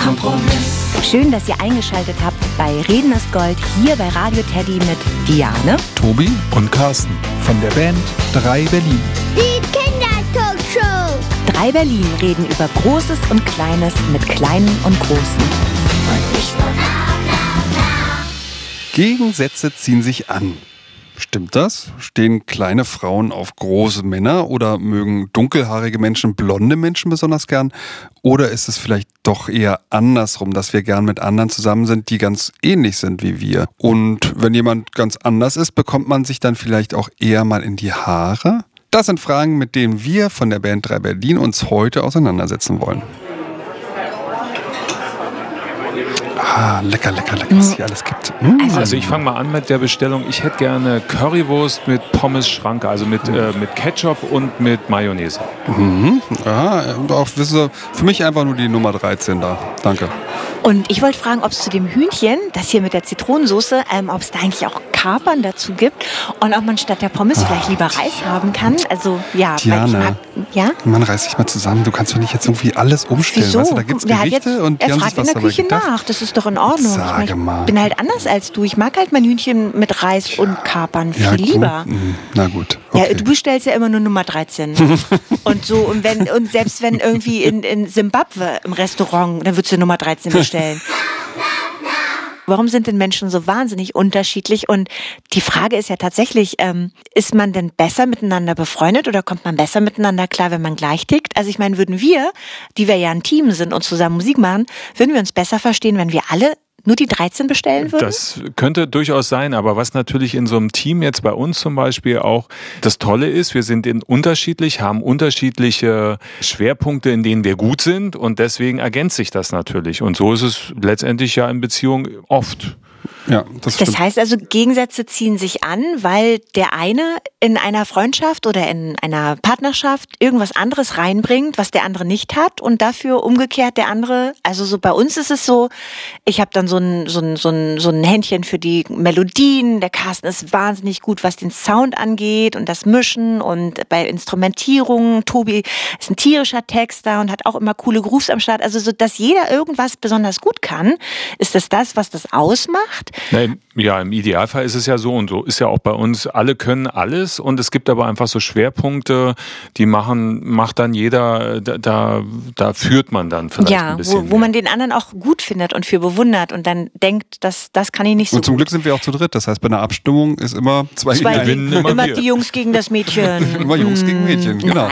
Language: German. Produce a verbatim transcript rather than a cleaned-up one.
Kompromiss. Schön, dass ihr eingeschaltet habt bei Reden ist Gold hier bei Radio Teddy mit Diane, Tobi und Carsten von der Band drei Berlin. Die Kindertalkshow. drei Berlin reden über Großes und Kleines mit Kleinen und Großen. Und nicht nur bla bla bla. Gegensätze ziehen sich an. Stimmt das? Stehen kleine Frauen auf große Männer oder mögen dunkelhaarige Menschen blonde Menschen besonders gern? Oder ist es vielleicht doch eher andersrum, dass wir gern mit anderen zusammen sind, die ganz ähnlich sind wie wir? Und wenn jemand ganz anders ist, bekommt man sich dann vielleicht auch eher mal in die Haare? Das sind Fragen, mit denen wir von der Band drei Berlin uns heute auseinandersetzen wollen. Ah, lecker, lecker, lecker, was es hier alles gibt. Mmh. Also ich fange mal an mit der Bestellung. Ich hätte gerne Currywurst mit Pommes Schranke, also mit, äh, mit Ketchup und mit Mayonnaise. Mhm. Ja, auch für mich einfach nur die Nummer dreizehn da. Danke. Und ich wollte fragen, ob es zu dem Hühnchen, das hier mit der Zitronensoße, ähm, ob es da eigentlich auch Kapern dazu gibt und ob man statt der Pommes ah. vielleicht lieber Reis haben kann. Also ja, Diana, weil ich mag, ja? Mann, reiß dich mal zusammen. Du kannst doch nicht jetzt irgendwie alles umstellen. Wieso? Weißt du, da gibt's Wer hat Gerichte jetzt, und die er haben fragt sich was in der dabei Küche gedacht. nach. Das ist doch in Ordnung. Sage ich mein, mal. bin halt anders als du. Ich mag halt mein Hühnchen mit Reis und Kapern viel Ja, gut. lieber. Na gut. Okay. Ja, du bestellst ja immer nur Nummer dreizehn. Und so, und wenn, und selbst wenn irgendwie in, in Simbabwe im Restaurant, dann würdest du Nummer dreizehn bestellen. Warum sind denn Menschen so wahnsinnig unterschiedlich? Und die Frage ist ja tatsächlich, ähm, ist man denn besser miteinander befreundet oder kommt man besser miteinander klar, wenn man gleich tickt? Also ich meine, würden wir, die wir ja ein Team sind und zusammen Musik machen, würden wir uns besser verstehen, wenn wir alle nur die dreizehn bestellen würden? Das könnte durchaus sein, aber was natürlich in so einem Team jetzt bei uns zum Beispiel auch das Tolle ist, wir sind in unterschiedlich, haben unterschiedliche Schwerpunkte, in denen wir gut sind und deswegen ergänzt sich das natürlich. Und so ist es letztendlich ja in Beziehungen oft. Ja, das stimmt. Das heißt also, Gegensätze ziehen sich an, weil der eine in einer Freundschaft oder in einer Partnerschaft irgendwas anderes reinbringt, was der andere nicht hat und dafür umgekehrt der andere, also so bei uns ist es so, ich habe dann so ein, so ein, so ein, so ein Händchen für die Melodien, der Carsten ist wahnsinnig gut, was den Sound angeht und das Mischen und bei Instrumentierung, Tobi ist ein tierischer Texter und hat auch immer coole Grooves am Start, also so, dass jeder irgendwas besonders gut kann, ist das das, was das ausmacht? Ja, im Idealfall ist es ja so und so ist ja auch bei uns, alle können alles und es gibt aber einfach so Schwerpunkte, die machen, macht dann jeder, da, da, da führt man dann vielleicht ja, ein bisschen. wo, wo man den anderen auch gut findet und für bewundert und dann denkt, das, das kann ich nicht so Und zum gut. Glück sind wir auch zu dritt, das heißt bei einer Abstimmung ist immer zwei, Zwei gegen gewinnen einen. immer immer wir. die Jungs gegen das Mädchen. Immer Jungs gegen Mädchen, genau.